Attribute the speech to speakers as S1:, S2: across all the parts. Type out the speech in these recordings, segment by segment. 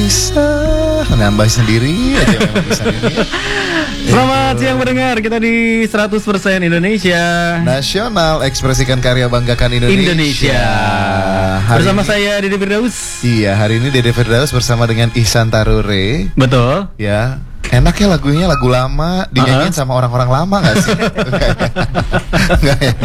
S1: bisa nambah sendiri aja memang bisa ini.
S2: Selamat siang pendengar, kita di 100% Indonesia
S1: Nasional, ekspresikan karya, banggakan Indonesia.
S2: Bersama saya Dede Firdaus.
S1: Iya, hari ini Dede Firdaus bersama dengan Ihsan Tarure.
S2: Betul.
S1: Ya, enak ya lagunya, lagu lama dinyanyiin sama orang-orang lama gak sih? Enggak ya?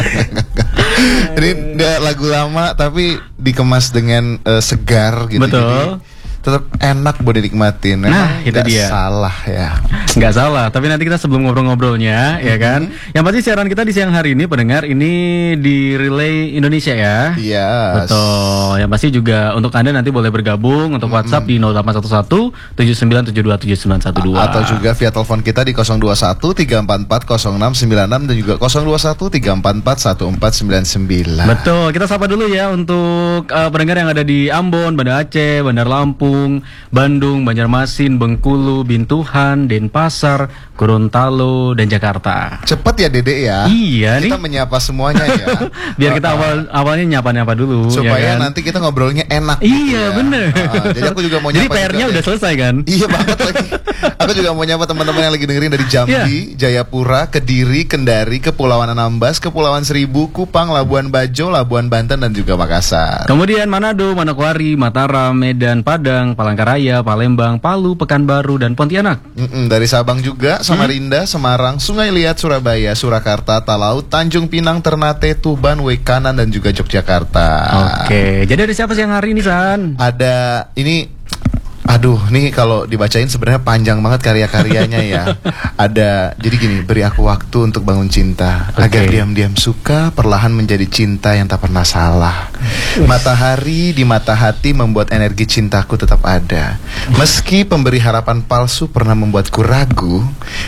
S1: Ini udah lagu lama tapi dikemas dengan segar gitu.
S2: Betul.
S1: Jadi tetap enak buat dinikmatin.
S2: Nah, itu dia.
S1: Salah ya.
S2: Nggak salah, tapi nanti kita sebelum ngobrol-ngobrolnya, ya kan. Yang pasti siaran kita di siang hari ini, pendengar, ini di Relay Indonesia ya.
S1: Iya.
S2: Betul. Yang pasti juga untuk Anda nanti boleh bergabung untuk WhatsApp di 0811 7972 7912.
S1: Atau juga via telepon kita di 021 344 0696 dan juga 021 344 1499.
S2: Betul. Kita sapa dulu ya untuk pendengar yang ada di Ambon, Banda Aceh, Bandar Lampung, Bandung, Banjarmasin, Bengkulu, Bintuhan, Denpasar, Gorontalo, dan Jakarta.
S1: Cepet ya Dede ya.
S2: Iya
S1: kita
S2: nih.
S1: menyapa semuanya ya.
S2: Biar kita awalnya nyapa-nyapa dulu
S1: supaya
S2: ya kan?
S1: nanti kita ngobrolnya enak.
S2: Iya
S1: gitu ya.
S2: bener.
S1: Jadi aku juga mau
S2: Jadi
S1: nyapa.
S2: PR-nya udah selesai kan?
S1: Iya banget lagi. Aku juga mau nyapa teman-teman yang lagi dengerin dari Jambi, Jayapura, Kediri, Kendari, Kepulauan Anambas, Kepulauan Seribu, Kupang, Labuan Bajo, Labuan Banten, dan juga Makassar.
S2: Kemudian Manado, Manokwari, Mataram, Medan, Padang, Palangkaraya, Palembang, Palu, Pekanbaru, dan Pontianak.
S1: Dari Sabang juga, Samarinda, Semarang, Sungai Liat, Surabaya, Surakarta, Talaut, Tanjung Pinang, Ternate, Tuban, Wekanan, dan juga Yogyakarta.
S2: Oke, jadi ada siapa siang hari ini, San?
S1: Ada ini. Aduh, nih kalau dibacain sebenarnya panjang banget karya-karyanya ya. Ada, jadi gini, beri aku waktu untuk bangun cinta, agar diam-diam suka, perlahan menjadi cinta yang tak pernah salah. Matahari di mata hati membuat energi cintaku tetap ada. Meski pemberi harapan palsu pernah membuatku ragu,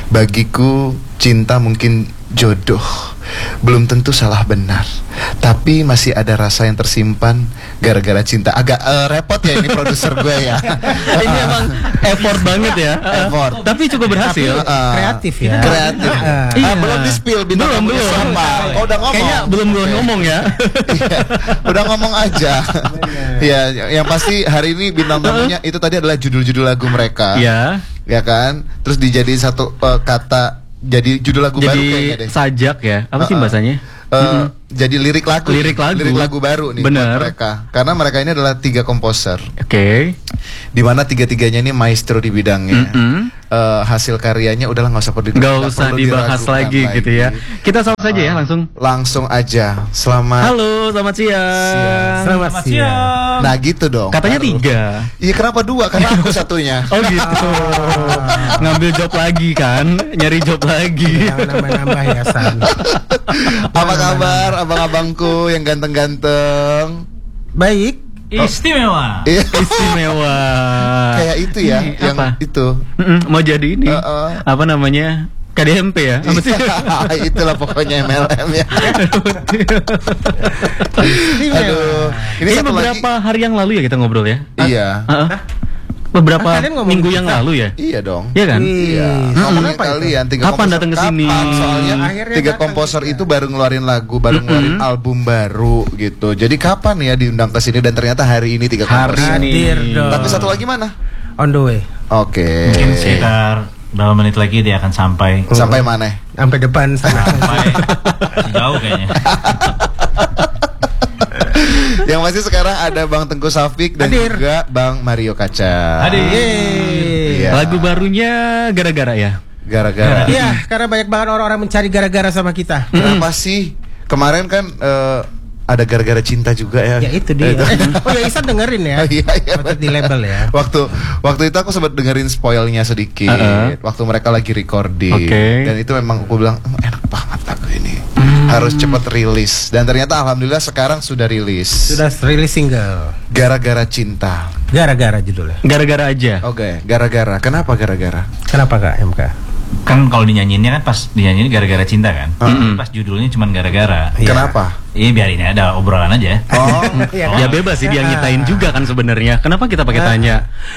S1: bagiku cinta mungkin jodoh, belum tentu salah benar, tapi masih ada rasa yang tersimpan gara-gara cinta. Agak repot ya ini produser gue ya.
S2: Ini emang effort banget ya.
S1: Effort.
S2: Tapi cukup berhasil.
S3: Kreatif ya.
S1: Kreatif. Belum di spill bintang tamunya siapa. Oh, udah ngomong.
S2: Kayaknya belum ngomong ya.
S1: Iya, udah ngomong aja. Ya, yang pasti hari ini bintang tamunya itu tadi adalah judul-judul lagu mereka.
S2: Iya.
S1: Ya kan? Terus dijadiin satu kata, jadi judul lagu baru kayaknya deh.
S2: Sajak ya. Apa sih bahasanya?
S1: Jadi lirik lagu baru nih.
S2: Bener.
S1: Buat mereka. Karena mereka ini adalah 3 komposer.
S2: Oke.
S1: Dimana 3-3-nya ini maestro di bidangnya. Hasil karyanya udahlah nggak
S2: usah dibahas lagi gitu ya. Kita sapa saja ya langsung.
S1: Langsung aja. Selamat.
S2: Halo, selamat siang.
S3: Selamat siang.
S1: Nah gitu dong.
S2: Katanya 3.
S1: Iya, kenapa 2? Karena aku satunya.
S2: Oh gitu. Ngambil job lagi kan? Nyari job lagi.
S3: Jangan nambah-nambah ya, San.
S1: Apa kabar abang-abangku yang ganteng-ganteng?
S3: Baik.
S4: Istimewa.
S2: Istimewa.
S1: Kayak itu ya, yang
S2: apa?
S1: itu.
S2: Mau jadi ini. Apa namanya? KDMP ya? Apa sih?
S1: Itulah pokoknya MLM ya. Aduh, ini
S2: beberapa hari yang lalu ya kita ngobrol ya?
S1: Iya.
S2: Beberapa minggu yang lalu ya?
S1: Iya dong.
S2: Iya kan?
S1: Iya. Ngomongin kalian 3
S2: kapan datang ke sini?
S1: Soalnya 3 komposer itu baru ngeluarin lagu, baru ngeluarin album baru gitu. Jadi kapan ya diundang ke sini, dan ternyata hari ini 3 komposer. Tapi satu lagi mana?
S3: On the way.
S1: Oke.
S4: Mungkin sekitar berapa menit lagi dia akan sampai.
S1: Sampai mana?
S3: Sampai depan sana.
S4: Sampai jauh kayaknya.
S1: Yang pasti sekarang ada Bang Tengku Safik dan juga Bang Mario Kaca.
S4: Hadir.
S2: Lagu barunya gara-gara ya?
S1: Gara-gara.
S3: Iya, karena banyak banget orang-orang mencari gara-gara sama kita.
S1: Kenapa sih? Kemarin kan ada gara-gara cinta juga ya.
S3: Ya itu dia. Oh ya, Ihsan dengerin ya.
S1: Iya.
S3: Waktu di label ya.
S1: Waktu itu aku sempat dengerin spoilnya sedikit. Waktu mereka lagi recording. Dan itu memang aku bilang enak banget lagu ini. Harus cepat rilis. Dan ternyata alhamdulillah sekarang sudah rilis.
S3: Sudah rilis single.
S1: Gara-gara cinta.
S3: Gara-gara judulnya.
S2: Gara-gara aja.
S1: Oke, gara-gara. Kenapa gara-gara?
S3: Kenapa Kak MK?
S4: Kan kalau dinyanyiinnya kan pas dinyanyiin gara-gara cinta kan. Pas judulnya cuman gara-gara.
S1: Kenapa?
S4: Iya, biar ini ada obrolan aja.
S1: Oh,
S2: ya bebas sih dia ngitain juga kan sebenarnya. Kenapa kita pakai tanya?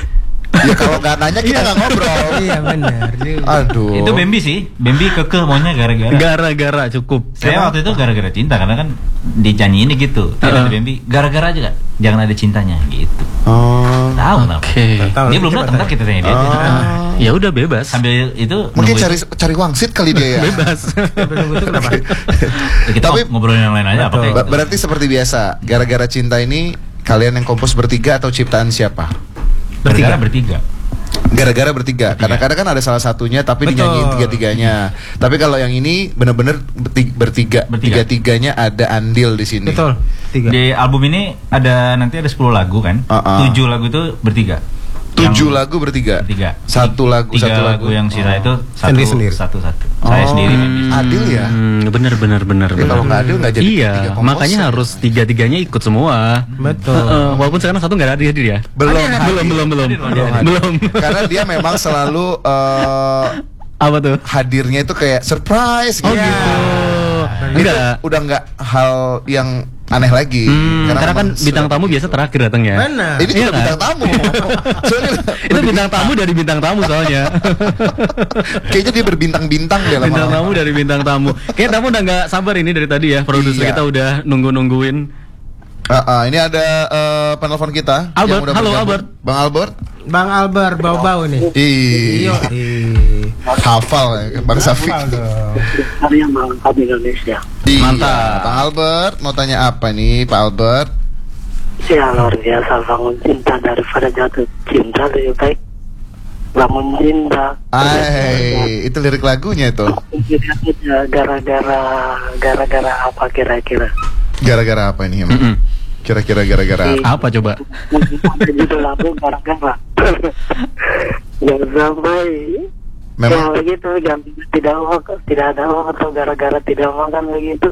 S1: Ya kalau nggak nanya kita nggak ngobrol.
S3: Iya benar.
S1: Aduh.
S4: Itu Bambi sih. Bambi kekeh maunya gara-gara.
S2: Gara-gara cukup.
S4: Saya waktu itu gara-gara cinta karena kan dinyanyiin gitu. Kata Bambi, gara-gara aja Kak. Jangan ada cintanya gitu.
S1: Oh.
S4: Tahu kenapa?
S2: Oke.
S4: Dia belum datang kan kita tanya dia.
S2: Ya udah bebas.
S4: Sambil itu
S1: Mungkin
S4: nunggu
S1: cari wangsit kali dia ya.
S2: Bebas.
S3: Belum itu kenapa?
S4: kita
S1: Tapi-
S4: ngobrolin yang lain aja apa kayak gitu.
S1: Berarti seperti biasa, gara-gara cinta ini kalian yang kompos bertiga atau ciptaan siapa?
S4: Bertiga.
S1: Gara-gara bertiga. Kadang-kadang kan ada salah satunya tapi
S3: Betul.
S1: dinyanyiin tiga-tiganya. Tapi kalau yang ini benar-benar bertiga.
S4: Bertiga.
S1: Tiga-tiganya ada andil di sini.
S3: Betul. 3.
S4: Di album ini nanti ada 10 lagu kan. 7 lagu itu bertiga.
S1: 7 lagu bertiga. Satu lagu.
S4: Tiga lagu yang sisa itu
S3: Sendiri-sendiri.
S4: satu. Saya sendiri Bambi.
S1: Adil ya.
S2: Bener.
S1: Ya, kalau nggak adil nggak jadi
S2: Iya,
S1: tiga komposer.
S2: makanya harus tiga-tiganya ikut semua.
S3: Betul.
S2: Walaupun sekarang satu nggak ada hadir ya.
S1: Belum.
S2: Belum.
S1: Karena dia memang selalu
S2: Apa tuh?
S1: hadirnya itu kayak surprise
S2: Oh
S1: gitu.
S2: gitu.
S1: Itu
S2: Enggak.
S1: udah nggak hal yang aneh lagi.
S2: Karena kan
S1: memang
S2: bintang tamu biasa terakhir datangnya.
S3: Benar.
S1: ini
S2: Iya
S1: juga
S2: kan?
S1: bintang tamu. Soalnya
S2: Itu bintang tamu dari bintang tamu soalnya.
S1: kayaknya dia berbintang-bintang dia
S2: Bintang
S1: lama-lama.
S2: tamu dari bintang tamu. Kayaknya tamu udah nggak sabar ini dari tadi ya. Produser
S1: Iya.
S2: kita udah nungguin.
S1: Ini ada penelpon kita.
S2: Albert,
S1: yang udah
S2: halo,
S1: bergabung.
S2: Albert.
S1: Bang Albert.
S3: Bang Albert bau-bau nih.
S1: Iya. Hafal ya, Bang Safi.
S5: Hari yang mengangkat Indonesia.
S1: Iya.
S2: Mantap.
S1: Bang Albert mau tanya apa nih, Pak Albert?
S5: Ya luar biasa, bangun cinta daripada jatuh cinta lebih baik bangun cinta.
S1: Itu lirik lagunya itu.
S5: Gara-gara apa kira-kira?
S1: Gara-gara apa ini emang? Kira-kira gara-gara apa?
S2: Apa coba?
S5: Ada judul lagu gara-gara. Jangan sampai
S1: Memang
S5: ya begitu, jangan tidak ada uang atau gara-gara tidak makan begitu.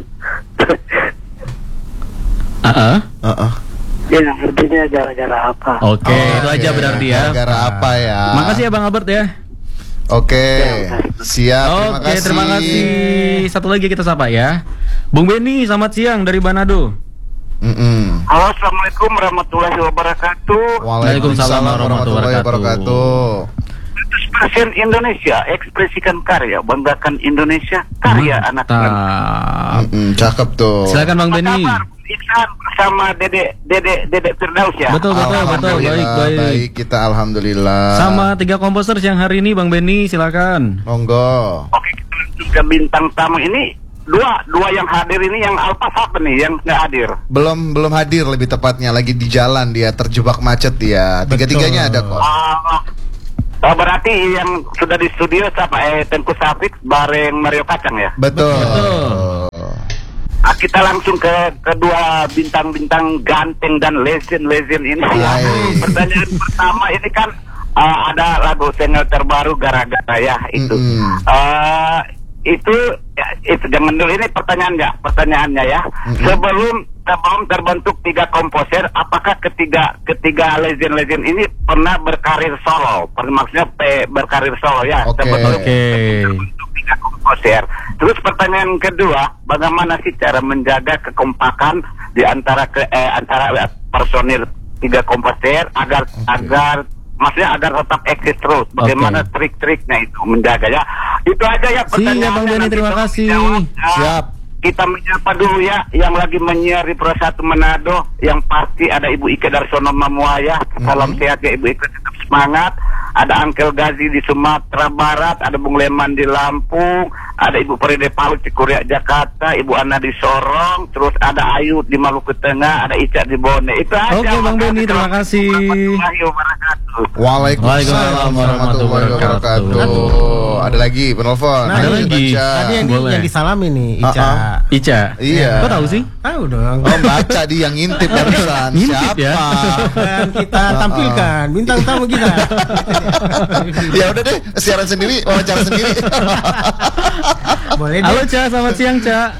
S5: Ya artinya gara-gara apa?
S2: Oke, itu aja berarti ya.
S1: Gara-gara apa ya?
S2: Makasih ya Bang Albert ya.
S1: Oke, siap.
S2: Oke, terima kasih. Satu lagi kita sapa ya. Bung Benny, selamat siang dari Manado.
S5: Halo, assalamualaikum warahmatullahi wabarakatuh.
S1: Waalaikumsalam warahmatullahi wabarakatuh.
S5: 100% Indonesia, ekspresikan karya, banggakan Indonesia, karya anak bangsa.
S2: Mantap.
S1: Cakep tuh.
S2: Silakan Bang
S5: Apa
S2: Benny.
S5: kabar? Iksan bersama Dede Firdaus ya.
S2: Betul.
S1: Alhamdulillah,
S2: Baik.
S1: baik, kita alhamdulillah.
S2: Sama 3 komposer yang hari ini Bang Benny, silakan.
S1: Monggo.
S5: Oke, kita langsung ke bintang tamu ini. Dua yang hadir ini, yang Alpas apa nih yang nggak hadir?
S1: Belum hadir, lebih tepatnya lagi di jalan, dia terjebak macet dia. Tiga-tiganya ada kok.
S5: Berarti yang sudah di studio siapa? Tengku Safik bareng Mario Kacang ya?
S1: Betul.
S5: Kita langsung ke kedua bintang-bintang ganteng dan legend ini.
S1: Baik.
S5: Pertanyaan pertama ini kan ada lagu single terbaru gara-gara ya itu. Itu jangan dulu, ini pertanyaannya ya. Sebelum terbentuk 3 komposer, apakah ketiga legend ini pernah berkarir solo? Maksudnya berkarir solo ya.
S1: Oke.
S5: Terbentuk 3 komposer. Terus pertanyaan kedua, bagaimana sih cara menjaga kekompakan di antara personil 3 komposer agar maksudnya agar tetap eksis terus. Bagaimana trik-triknya itu menjaga ya? Itu aja ya pertanyaannya.
S2: Siap Bang Benny, terima kasih.
S1: Siap.
S5: Kita menyapa dulu ya yang lagi menyiar di Pro 1 Manado, yang pasti ada Ibu Ike Darsono Mamuaya. Salam sehat ya Ibu Ike, tetap semangat. Ada Angkel Gazi di Sumatera Barat, ada Bung Leman di Lampung, ada Ibu Peride Palu Cikuriak Jakarta, Ibu Ana di Sorong, terus ada Ayu di Maluku Tengah, ada Ica di Bone. Itu aja.
S2: Oke, Bang Benny, terima kasih.
S1: Waalaikumsalam warahmatullahi wabarakatuh. Ada lagi penelpon.
S2: Ada lagi.
S3: Tadi yang disalami nih
S2: Ica.
S1: Iya.
S2: Kok tahu sih?
S3: Tahu dong.
S1: Oh, baca di yang ngintip barusan.
S2: Ngintip
S1: Siapa?
S2: ya.
S3: Dan kita tampilkan bintang tamu kita.
S1: Ya udah deh, siaran sendiri, wawancara sendiri.
S3: Boleh deh.
S2: Halo Ca, selamat siang Ca.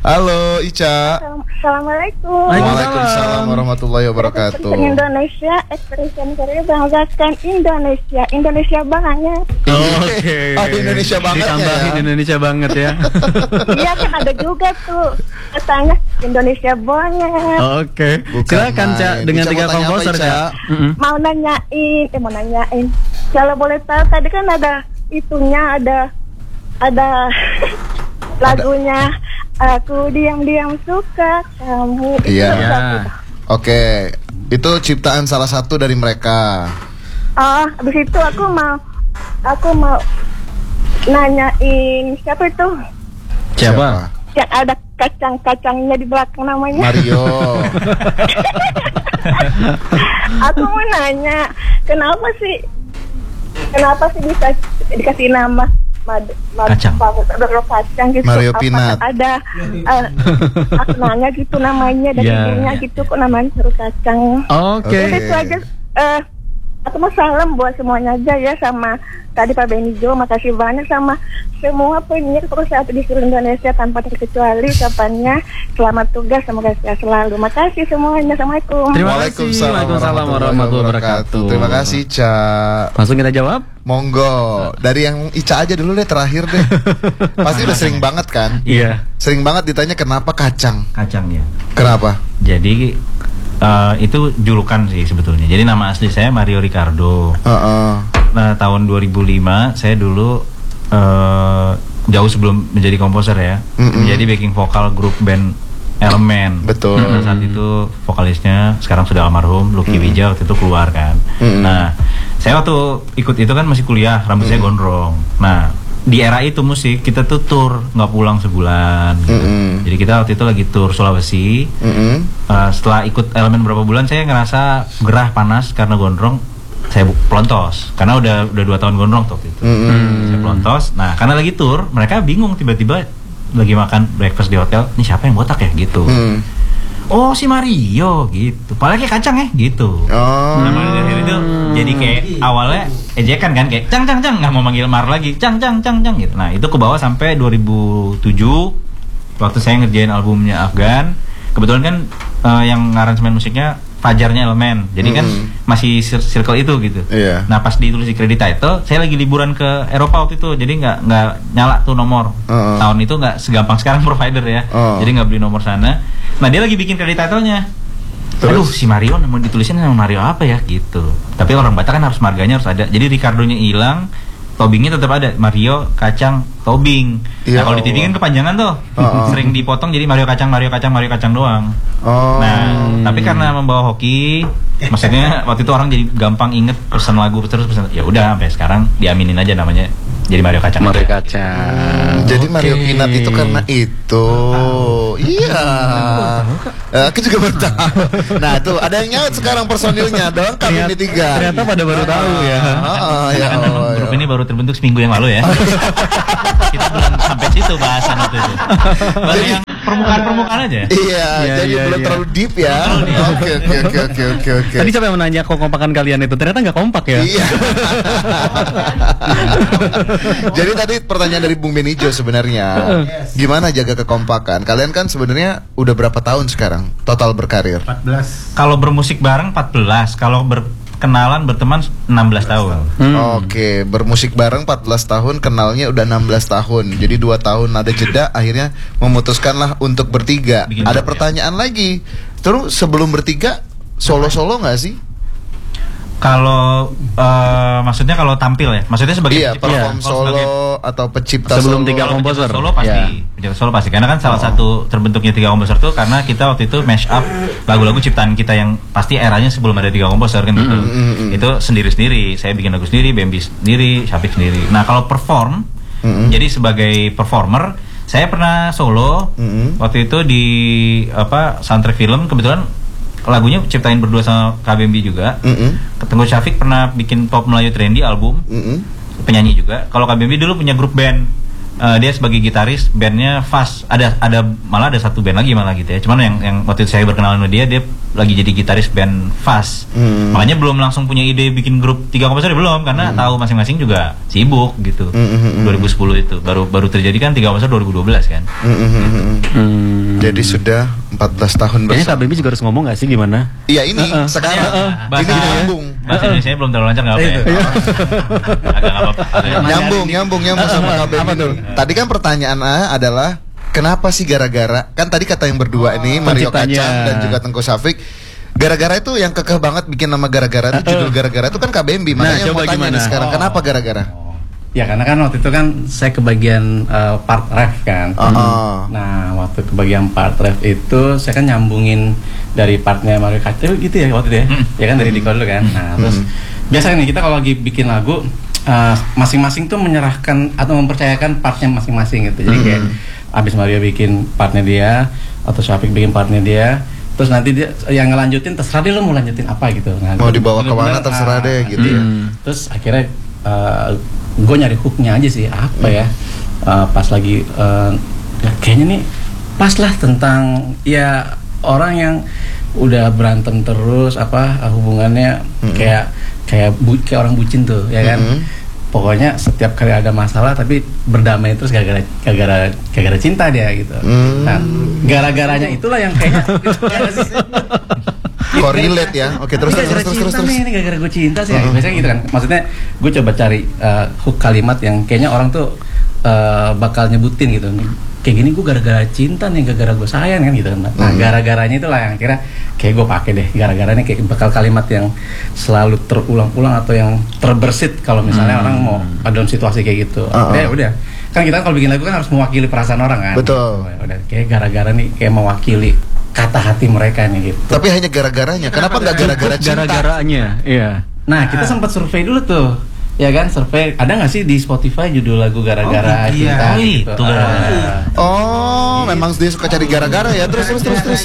S1: Halo Ica.
S6: Assalamualaikum.
S1: Waalaikumsalam warahmatullahi wabarakatuh.
S6: Expression Indonesia, expression Korea banggakan Indonesia, Indonesia banget.
S2: Oke.
S1: Ada Indonesia banget
S2: Ditambahin
S1: ya.
S2: Indonesia banget ya.
S6: Iya kan ada juga tuh katanya Indonesia banget.
S2: Oke.
S1: Bukan
S2: Silakan
S1: main.
S2: Cak dengan
S1: Ica mau
S2: 3
S1: tanya apa,
S2: komposer
S1: Ica?
S2: Cak. Mm-mm.
S6: Mau nanyain. Kalau boleh tahu tadi kan ada itunya ada lagunya Aku diam-diam suka kamu. Itu
S1: Iya.
S6: lagu apa?
S1: Oke, itu ciptaan salah satu dari mereka.
S6: Oh, habis itu aku mau nanyain siapa itu?
S2: Siapa?
S6: Yang ada kacang-kacangnya di belakang namanya.
S1: Mario.
S6: Aku mau nanya, kenapa sih bisa dikasih nama
S4: Kacang.
S6: kacang gitu?
S1: Mario
S6: Apakah
S1: Peanut.
S6: ada maknanya gitu namanya dan
S2: Ya.
S6: ibunya gitu kok namanya suruh kacang?
S2: Oke.
S6: Udah itu aja. Aku mau salam buat semuanya aja ya, sama tadi Pak Benijo, makasih banyak sama semua penyiar perusahaan di seluruh Indonesia tanpa terkecuali. Ucapannya selamat tugas, semoga sehat selalu. Makasih semuanya, assalamualaikum.
S2: Terima kasih. Waalaikumsalam warahmatullahi wabarakatuh.
S1: Terima kasih Ica.
S2: Langsung kita jawab.
S1: Monggo. Dari yang Ica aja dulu deh, terakhir deh. Pasti udah sering banget kan?
S2: Iya.
S1: Sering banget ditanya kenapa kacang.
S4: Kacang ya.
S1: Kenapa?
S4: Jadi itu julukan sih sebetulnya. Jadi nama asli saya Mario Ricardo. Nah, tahun 2005 saya dulu jauh sebelum menjadi komposer ya, menjadi backing vokal grup band Elemen.
S1: Betul.
S4: Nah, saat itu vokalisnya sekarang sudah almarhum Lucky Wijaya waktu itu keluar kan. Nah, saya waktu ikut itu kan masih kuliah, rambut saya gondrong. Nah, di era itu musik kita tuh tour nggak pulang sebulan gitu. Jadi kita waktu itu lagi tour Sulawesi. Setelah ikut Elemen beberapa bulan saya ngerasa gerah panas karena gondrong. Saya pelontos karena udah 2 tahun gondrong waktu itu. Saya pelontos. Nah, karena lagi tour, mereka bingung tiba-tiba lagi makan breakfast di hotel, ini siapa yang botak ya gitu. Oh, si Mario gitu. Padahal kayak kacang ya gitu. Nah, mulai dari itu jadi kayak awalnya ejekan kan, kayak cang nggak mau manggil Mar lagi, cang gitu. Nah, itu ke bawah sampai 2007 waktu saya ngerjain albumnya Afgan. Kebetulan kan yang ngaransemen musiknya Fajarnya Elemen. Jadi kan masih circle itu gitu.
S1: Iya.
S4: Nah, pas ditulis di credit title, saya lagi liburan ke Eropa waktu itu. Jadi nggak nyala tuh nomor. Tahun itu nggak segampang sekarang provider ya. Jadi nggak beli nomor sana. Nah, dia lagi bikin credit title-nya. Aduh, si Mario mau ditulisin nama Mario apa ya gitu. Tapi orang Batak kan harus marganya harus ada. Jadi Ricardo-nya hilang, toppingnya tetap ada, Mario kacang topping.
S1: Ya
S4: Nah, kalau di TV kan kepanjangan tuh. Sering dipotong jadi Mario kacang doang. Nah, tapi karena membawa hoki, maksudnya waktu itu orang jadi gampang inget pesan lagu terus ya udah sampai sekarang diaminin aja namanya jadi Mario kacang.
S2: Mario kacang.
S1: Jadi Mario Peanut itu karena itu. Iya. Aku juga baru tahu. Nah, tuh ada yang nyaut sekarang personilnya dong, kami ini 3.
S2: Ternyata pada baru tahu ya.
S1: Ya
S4: Kan memang grup ini baru terbentuk seminggu yang lalu ya. Kita belum sampai situ bahasan waktu itu. Baru yang permukaan aja.
S1: Iya, jadi belum terlalu deep ya. Oke.
S2: Tadi siapa yang menanya kok kompakan kalian itu? Ternyata nggak kompak ya.
S1: Iya. Jadi tadi pertanyaan dari Bung Benijo sebenarnya, gimana jaga kekompakan? Kalian kan sebenarnya udah berapa tahun sekarang total berkarir?
S3: 14.
S4: Kalau bermusik bareng 14, kalau berkenalan berteman 16 tahun.
S1: Oke, bermusik bareng 14 tahun, kenalnya udah 16 tahun. Jadi 2 tahun ada jeda, akhirnya memutuskanlah untuk bertiga.
S4: Bikin
S1: Ada
S4: grup,
S1: pertanyaan lagi. Terus sebelum bertiga solo-solo nggak sih?
S4: Kalau maksudnya kalau tampil ya, maksudnya sebagai
S1: Iya, perform solo atau pencipta
S2: Sebelum
S1: solo.
S2: 3
S4: kalau
S2: komposer.
S4: solo pasti, solo pasti. Karena kan salah satu terbentuknya 3 komposer tuh karena kita waktu itu mash up lagu-lagu ciptaan kita yang pasti eranya sebelum ada 3 komposer kan gitu. Itu sendiri-sendiri. Saya bikin lagu sendiri, Bambi sendiri, Syafiq sendiri. Nah, kalau perform, jadi sebagai performer, saya pernah solo waktu itu di soundtrack film. Kebetulan lagunya ciptain berdua sama KBMB juga. Tengku Syafiq pernah bikin Pop Melayu Trendy album, penyanyi juga. Kalau KBMB dulu punya grup band dia sebagai gitaris bandnya Fast. Ada malah ada satu band lagi malah gitu ya. Cuman yang waktu itu saya berkenalan sama dia lagi jadi gitaris band Fast. Makanya belum langsung punya ide bikin grup 3 komposer belum, karena tahu masing-masing juga sibuk gitu. 2010 itu baru terjadi kan 3 komposer 2012 kan.
S1: Jadi sudah 14 tahun
S2: Kayaknya Kak
S1: bersama.
S2: Baby juga harus ngomong gak sih gimana?
S1: Iya ini sekarang
S4: Bahasa
S1: ini nyambung.
S4: Bahasa Indonesia belum terlalu lancar nggak apa ya? Agak nggak apa-apa.
S1: Nyambung sama Kak Baby. Tadi kan pertanyaan adalah kenapa sih gara-gara? Kan tadi kata yang berdua ini Mario
S2: penciptanya.
S1: Kacang dan juga Tengku Safik. Gara-gara itu yang kekeh banget bikin nama gara-gara itu judul gara-gara itu kan Kak Bambi. Makanya
S2: coba
S1: mau tanya
S2: gimana?
S1: nih sekarang kenapa gara-gara?
S7: Ya karena kan waktu itu kan saya kebagian part ref kan. Nah waktu kebagian part ref itu saya kan nyambungin dari partnya Mario Kacang gitu ya waktu itu ya. Ya kan dari Diko dulu kan. Nah terus biasanya nih kita kalau lagi bikin lagu masing-masing tuh menyerahkan atau mempercayakan partnya masing-masing gitu. Jadi kayak abis Mario bikin partnya dia atau Syafiq bikin partnya dia, terus nanti dia yang ngelanjutin terserah dia lo mau lanjutin apa gitu. Nah,
S1: Mau dibawa
S7: bener-bener,
S1: kemana terserah deh gitu ya.
S7: Terus akhirnya gue nyari hooknya aja sih apa ya, pas lagi kayaknya nih pas lah tentang ya orang yang udah berantem terus hubungannya kayak orang bucin tuh ya kan. Pokoknya setiap kali ada masalah tapi berdamai terus gara-gara cinta dia gitu. Nah, gara-garanya itulah yang kayaknya
S1: Correlate ya. Oke, terus.
S7: Ini gara-gara gue cinta sih. Biasanya gitu kan. Maksudnya gue coba cari hook kalimat yang kayaknya orang tuh bakal nyebutin gitu. Kayak gini gue gara-gara cinta nih, gara-gara gue sayang kan gitu kan. Nah, gara-garanya itulah yang kira kayak gue pakai deh. Gara-garanya kayak bakal kalimat yang selalu terulang-ulang atau yang terbersit kalau misalnya orang mau dalam situasi kayak gitu. Ya udah. Kan kita kalau bikin lagu kan harus mewakili perasaan orang kan.
S1: Betul.
S7: Udah kayak gara-gara nih kayak mewakili kata hati mereka nih gitu.
S1: Tapi hanya gara-garanya. Kenapa nggak gara-gara cinta?
S2: Gara-garanya, iya.
S7: Nah, kita sempat survei dulu tuh. Ya kan, survei. Ada nggak sih di Spotify judul lagu gara-gara cinta gitu?
S4: Itu
S1: Memang dia suka cari gara-gara ya. Terus.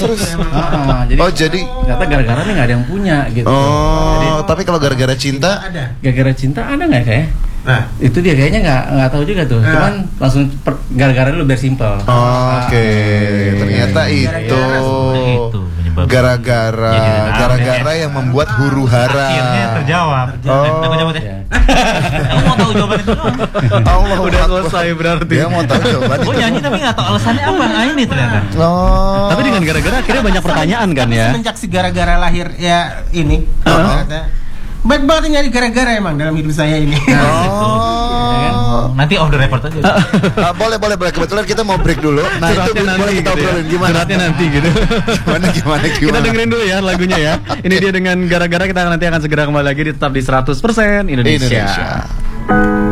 S1: Jadi
S7: ternyata gara-gara nih nggak ada yang punya gitu.
S1: Tapi kalau gara-gara cinta
S7: Gara-gara cinta ada nggak kayak? Nah, itu dia kayaknya nggak tahu juga tuh. Cuman langsung gara-gara lu biar simpel.
S1: Oke, ternyata itu gara-gara yang membuat huru hara.
S4: Akhirnya terjawab. Aku jawab deh. Kamu mau tahu jawaban itu?
S1: Allah
S2: Udah selesai berarti.
S1: Dia mau tahu jawaban
S4: Gue
S1: itu.
S4: nyanyi tapi nggak tahu alasannya apa. Nah ini ternyata.
S2: Tapi dengan gara-gara akhirnya banyak pertanyaan kan ya.
S3: Semenjak si gara-gara lahir ya ini. Baik banget nyari gara-gara emang dalam hidup saya ini.
S4: Nanti off the record aja.
S1: Boleh. Kebetulan kita mau break dulu. Nah, itu
S2: Suratnya
S1: boleh
S2: nanti
S1: kita
S2: gitu ya.
S1: obrolin gimana?
S2: Suratnya nanti gitu.
S1: Gimana?
S2: Kita dengerin dulu ya lagunya ya. Ini dia dengan gara-gara, kita nanti akan segera kembali lagi di tetap di 100% Indonesia.